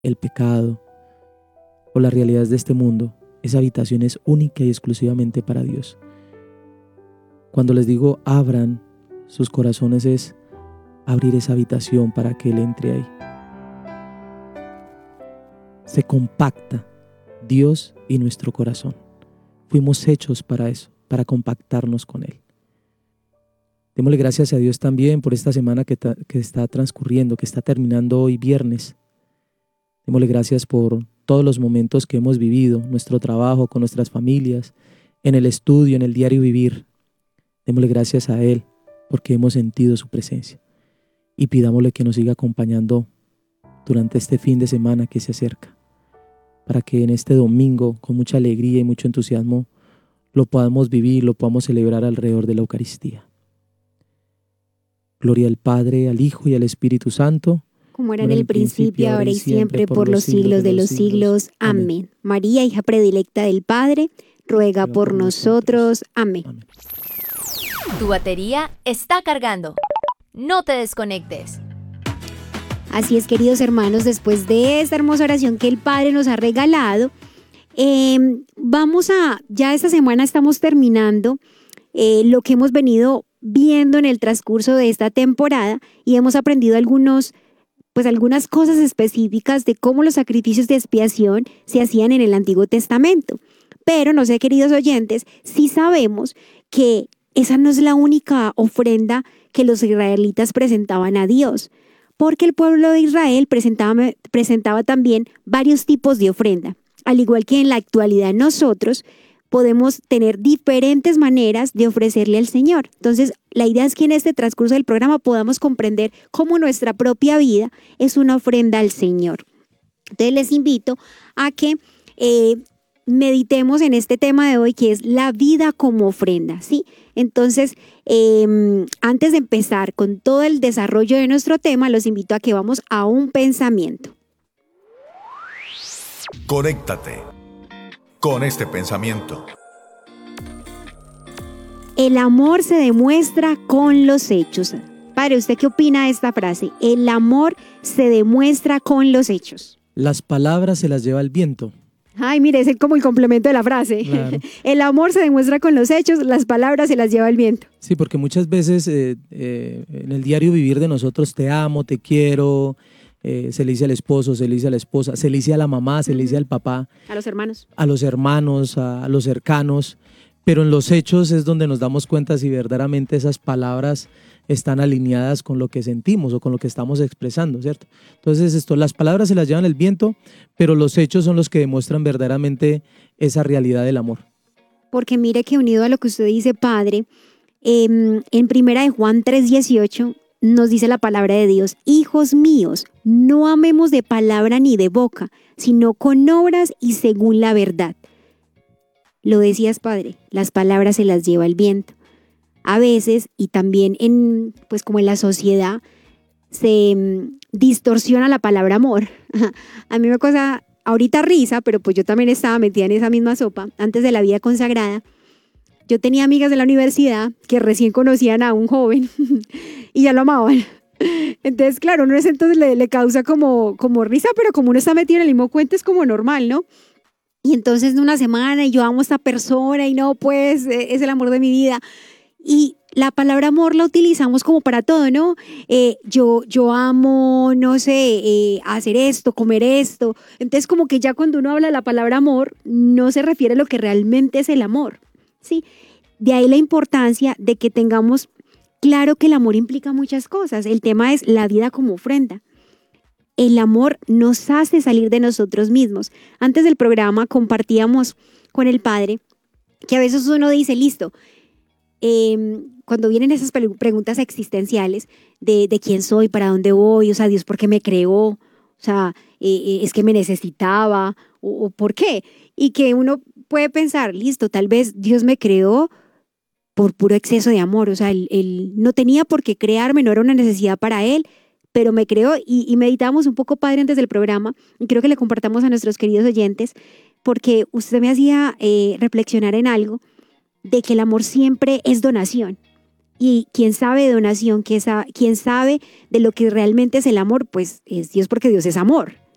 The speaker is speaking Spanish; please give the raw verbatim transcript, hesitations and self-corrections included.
el pecado o las realidades de este mundo, esa habitación es única y exclusivamente para Dios. Cuando les digo abran sus corazones, es abrir esa habitación para que Él entre ahí. Se compacta Dios y nuestro corazón. Fuimos hechos para eso, para compactarnos con Él. Démosle gracias a Dios también por esta semana que, ta- que está transcurriendo, que está terminando hoy viernes. Démosle gracias por todos los momentos que hemos vivido, nuestro trabajo con nuestras familias, en el estudio, en el diario vivir. Démosle gracias a Él porque hemos sentido su presencia. Y pidámosle que nos siga acompañando durante este fin de semana que se acerca, para que en este domingo, con mucha alegría y mucho entusiasmo, lo podamos vivir, lo podamos celebrar alrededor de la Eucaristía. Gloria al Padre, al Hijo y al Espíritu Santo, como era en el principio, ahora y siempre, por los siglos de los siglos. Amén. María, hija predilecta del Padre, ruega por nosotros. Amén. Amén. Tu batería está cargando. No te desconectes. Así es, queridos hermanos, después de esta hermosa oración que el Padre nos ha regalado, eh, vamos a, ya esta semana estamos terminando eh, lo que hemos venido viendo en el transcurso de esta temporada y hemos aprendido algunos, pues algunas cosas específicas de cómo los sacrificios de expiación se hacían en el Antiguo Testamento. Pero no sé, queridos oyentes, sí sabemos que esa no es la única ofrenda que los israelitas presentaban a Dios, porque el pueblo de Israel presentaba, presentaba también varios tipos de ofrenda. Al igual que en la actualidad nosotros podemos tener diferentes maneras de ofrecerle al Señor. Entonces, la idea es que en este transcurso del programa podamos comprender cómo nuestra propia vida es una ofrenda al Señor. Entonces, les invito a que eh, meditemos en este tema de hoy, que es la vida como ofrenda, ¿sí? Entonces, eh, antes de empezar con todo el desarrollo de nuestro tema, los invito a que vamos a un pensamiento. Conéctate con este pensamiento. El amor se demuestra con los hechos. Padre, ¿usted qué opina de esta frase? El amor se demuestra con los hechos. Las palabras se las lleva el viento. Ay, mire, es como el complemento de la frase. Claro. El amor se demuestra con los hechos, las palabras se las lleva el viento. Sí, porque muchas veces eh, eh, en el diario vivir de nosotros, te amo, te quiero, eh, se le dice al esposo, se le dice a la esposa, se le dice a la mamá, se le dice al papá, A los hermanos. a los hermanos, a, a los cercanos, pero en los hechos es donde nos damos cuenta si verdaderamente esas palabras están alineadas con lo que sentimos o con lo que estamos expresando, ¿cierto? Entonces, esto, las palabras se las llevan el viento, pero los hechos son los que demuestran verdaderamente esa realidad del amor. Porque mire que unido a lo que usted dice, Padre, eh, en primera de Juan tres dieciocho nos dice la palabra de Dios: hijos míos, no amemos de palabra ni de boca, sino con obras y según la verdad. Lo decías, Padre, las palabras se las lleva el viento. A veces, y también en, pues como en la sociedad, se mm, distorsiona la palabra amor. A mí me causa ahorita risa, pero pues yo también estaba metida en esa misma sopa antes de la vida consagrada. Yo tenía amigas de la universidad que recién conocían a un joven y ya lo amaban. Entonces, claro, uno en ese entonces le, le causa como, como risa, pero como uno está metido en el mismo cuento es como normal, ¿no? Y entonces de una semana y yo amo a esta persona y no, pues es el amor de mi vida. Y la palabra amor la utilizamos como para todo, ¿no? Eh, yo, yo amo, no sé, eh, hacer esto, comer esto. Entonces como que ya cuando uno habla de la palabra amor, no se refiere a lo que realmente es el amor, ¿sí? De ahí la importancia de que tengamos claro que el amor implica muchas cosas. El tema es la vida como ofrenda. El amor nos hace salir de nosotros mismos. Antes del programa compartíamos con el Padre que a veces uno dice, listo, eh, cuando vienen esas preguntas existenciales de, de quién soy, para dónde voy, o sea, Dios, ¿por qué me creó? O sea, eh, es que me necesitaba, o, o ¿por qué? Y que uno puede pensar, listo, tal vez Dios me creó por puro exceso de amor, o sea, él, él no tenía por qué crearme, no era una necesidad para Él, pero me creó. Y, y meditamos un poco, Padre, antes del programa, y creo que le compartamos a nuestros queridos oyentes, porque usted me hacía eh, reflexionar en algo, de que el amor siempre es donación. Y quien sabe de donación, quien sabe, quien sabe de lo que realmente es el amor, pues es Dios, porque Dios es amor.